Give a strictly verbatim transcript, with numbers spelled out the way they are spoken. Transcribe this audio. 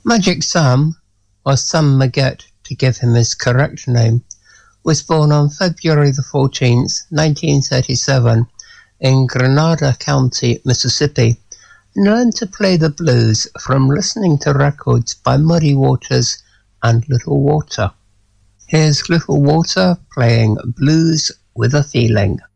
Magic Sam, or Sam Maggette to give him his correct name, was born on February the fourteenth, nineteen thirty-seven, in Grenada County, Mississippi, and learned to play the blues from listening to records by Muddy Waters and Little Walter. Here's Little Walter playing Blues with a Feeling.